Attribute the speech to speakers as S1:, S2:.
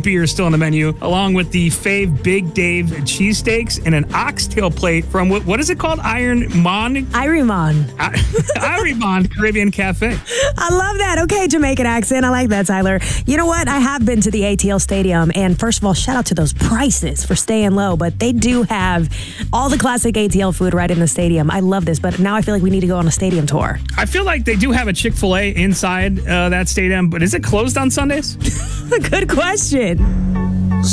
S1: beer still on the menu, along with the fave Big Dave cheesesteaks and an oxtail plate from, what is it called? Ironmond Caribbean Cafe.
S2: I love that. Okay, Jamaican accent. I like that, Tyler. You know what? I have been to the ATL Stadium, and first of all, shout out to those prices for staying low, but they do have all the classic ATL food right in the stadium. I love this, but now I feel like we need to go on a stadium tour.
S1: I feel like they do have a Chick-fil-A inside that stadium, but is it closed on Sundays?
S2: Good question.